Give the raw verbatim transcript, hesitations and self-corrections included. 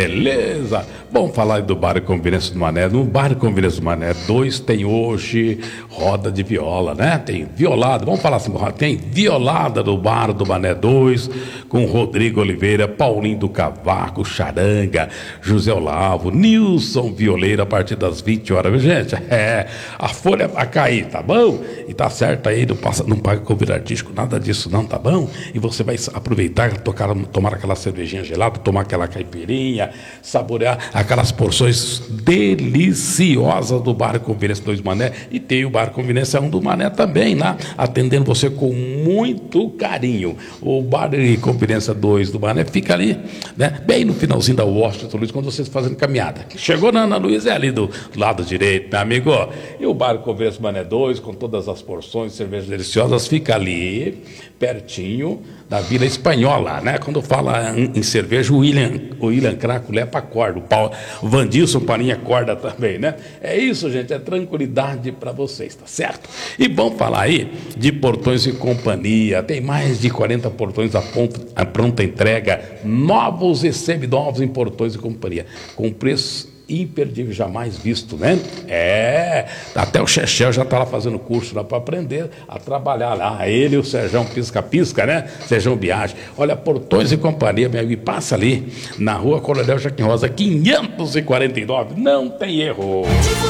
Beleza? Vamos falar do Bar Conveniência do Mané. No Bar Conveniência do Mané dois tem hoje roda de viola, né? Tem violada, vamos falar assim, tem violada do Bar do Mané dois, com Rodrigo Oliveira, Paulinho do Cavaco, Charanga, José Olavo, Nilson Violeira, a partir das vinte horas, viu, gente? É, a folha vai cair, tá bom? E tá certo aí, não, passa, não paga convite artístico, nada disso não, tá bom? E você vai aproveitar, tocar, tomar aquela cervejinha gelada, tomar aquela caipirinha, saborear aquelas porções deliciosas do Bar Conveniência dois Mané. E tem o Bar Conveniência um do Mané também, né? Atendendo você com muito carinho. O Bar Conveniência dois do Mané fica ali, né? Bem no finalzinho da Washington Luiz, quando vocês fazendo caminhada. Chegou na Ana Luiz, é ali do lado direito, meu amigo. E o Bar Conveniência Mané dois, com todas as porções, cervejas deliciosas, fica ali, pertinho da Vila Espanhola, né? Quando fala em, em cerveja, o William, o William Craco lepa a corda, o, Paulo, o Vandilson Paninha corda também, né? É isso, gente, é tranquilidade para vocês, tá certo? E vamos falar aí de Portões e Companhia. Tem mais de quarenta portões a, ponto, a pronta entrega, novos e seminovos em Portões e Companhia, com preço imperdível, jamais visto, né? É, até o Chechel já está lá fazendo curso lá para aprender a trabalhar lá. Ele e o Serjão Pisca-Pisca, né? Serjão Biagem. Olha, Portões e Companhia, meu amigo, passa ali na rua Coronel Joaquim Rosa, quinhentos e quarenta e nove, não tem erro.